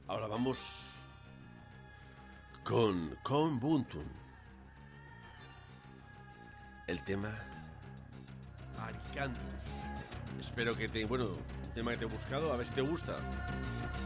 Ahora vamos con Buntun. El tema Aricantus. Espero que un tema que te he buscado, a ver si te gusta.